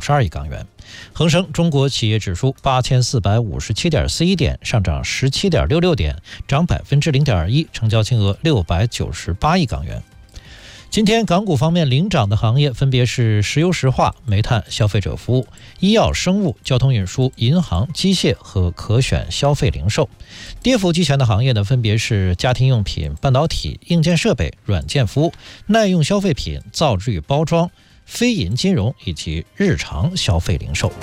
252亿港元。恒生中国企业指数8457.41点，上涨17.66点，涨0.1%，成交金额698亿港元。今天港股方面领涨的行业分别是石油石化、煤炭、消费者服务、医药生物、交通运输、银行、机械和可选消费零售。跌幅居前的行业呢，分别是家庭用品、半导体、硬件设备、软件服务、耐用消费品、造纸与包装、非银金融以及日常消费零售。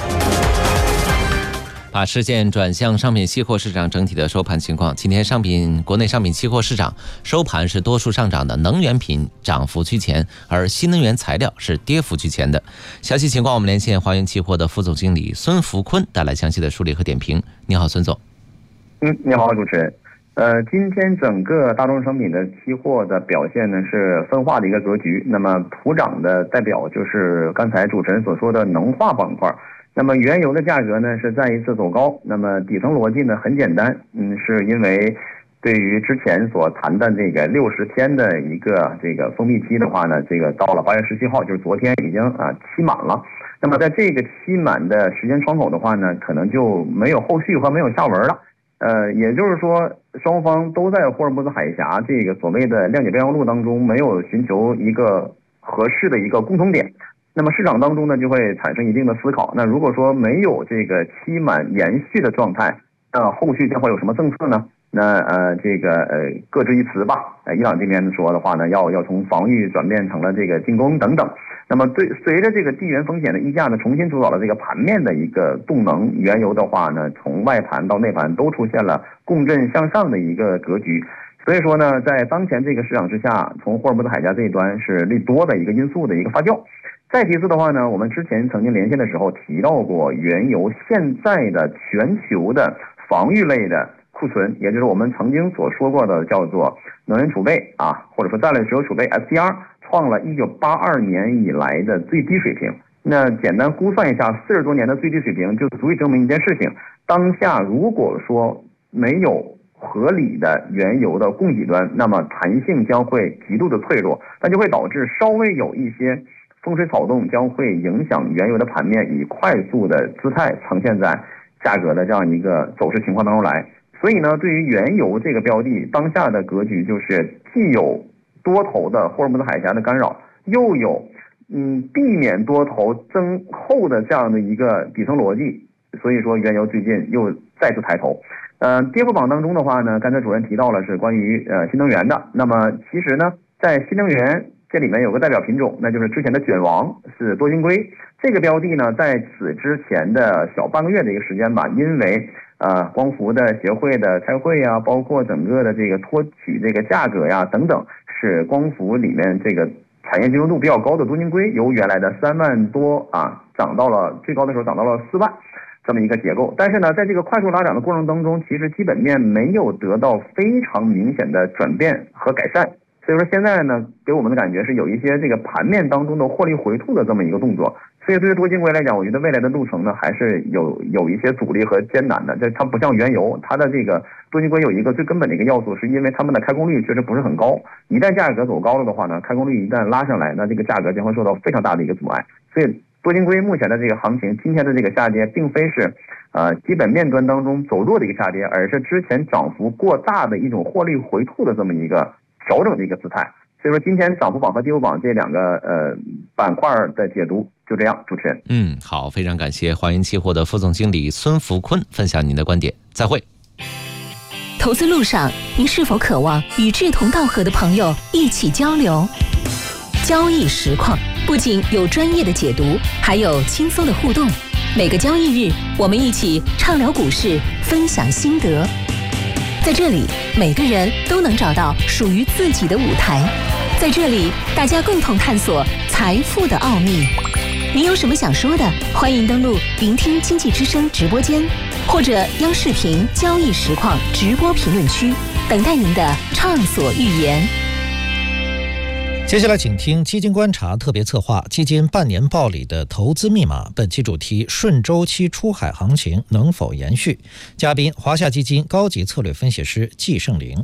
把视线转向商品期货市场整体的收盘情况。今天国内商品期货市场收盘是多数上涨的，能源品涨幅居前，而新能源材料是跌幅居前的。详细情况我们连线华云期货的副总经理孙福坤带来详细的梳理和点评。你好，孙总。 你好，主持人。今天整个大宗商品的期货的表现呢是分化的一个格局。那么普涨的代表就是刚才主持人所说的能化板块。那么原油的价格呢是再一次走高，那么底层逻辑呢很简单，是因为对于之前所谈的这个60天的一个这个封闭期的话呢，这个到了8月17号，就是昨天已经期满了。那么在这个期满的时间窗口的话呢，可能就没有后续和没有下文了。也就是说，双方都在霍尔木兹海峡这个所谓的谅解备忘录当中没有寻求一个合适的一个共同点。那么市场当中呢就会产生一定的思考，那如果说没有这个期满延续的状态，那后续将会有什么政策呢？那各执一词吧。伊朗这边说的话呢，要从防御转变成了这个进攻等等。那么随着这个地缘风险的溢价呢重新主导了这个盘面的一个动能，原油的话呢从外盘到内盘都出现了共振向上的一个格局。所以说呢，在当前这个市场之下，从霍尔木兹海峡这一端是利多的一个因素的一个发酵。再其次的话呢，我们之前曾经连线的时候提到过，原油现在的全球的防御类的库存，也就是我们曾经所说过的叫做能源储备或者说战略石油储备 SDR， 创了1982年以来的最低水平。那简单估算一下，40多年的最低水平就足以证明一件事情：当下如果说没有合理的原油的供给端，那么弹性将会极度的脆弱，那就会导致稍微有一些风吹草动将会影响原油的盘面以快速的姿态呈现在价格的这样一个走势情况当中来。所以呢，对于原油这个标的，当下的格局就是既有多头的霍尔木兹海峡的干扰，又有避免多头增厚的这样的一个底层逻辑。所以说原油最近又再次抬头。跌幅榜当中的话呢，刚才主任提到了是关于新能源的。那么其实呢，在新能源这里面有个代表品种，那就是之前的卷王，是多晶硅。这个标的呢，在此之前的小半个月的一个时间吧，因为光伏的协会的开会啊，包括整个的这个托取这个价格呀等等，是光伏里面这个产业集中度比较高的多晶硅，由原来的3万多涨到了最高的时候涨到了4万。这么一个结构。但是呢，在这个快速拉涨的过程当中，其实基本面没有得到非常明显的转变和改善。所以说现在呢，给我们的感觉是有一些这个盘面当中的获利回吐的这么一个动作。所以对于多晶硅来讲，我觉得未来的路程呢还是有一些阻力和艰难的。它不像原油，它的这个多晶硅有一个最根本的一个要素，是因为它们的开工率确实不是很高。一旦价格走高了的话呢，开工率一旦拉上来，那这个价格将会受到非常大的一个阻碍。所以多晶硅目前的这个行情，今天的这个下跌，并非是基本面端当中走弱的一个下跌，而是之前涨幅过大的一种获利回吐的这么一个调整的一个姿态。所以说今天涨幅榜和跌幅榜这两个板块的解读就这样。主持人， 好，非常感谢华云期货的副总经理孙福坤分享您的观点，再会。 投资路上，您是否渴望与志同道合的朋友一起交流？交易实况不仅有专业的解读，还有轻松的互动。每个交易日，我们一起畅聊股市，分享心得。在这里，每个人都能找到属于自己的舞台。在这里，大家共同探索财富的奥秘。您有什么想说的？欢迎登录聆听经济之声直播间，或者央视频交易实况直播评论区，等待您的畅所欲言。 接下来请听基金观察特别策划基金半年报里的投资密码，本期主题：顺周期出海行情能否延续？嘉宾：华夏基金高级策略分析师季胜林。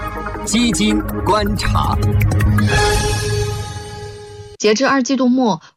基金观察。 截至2季度末，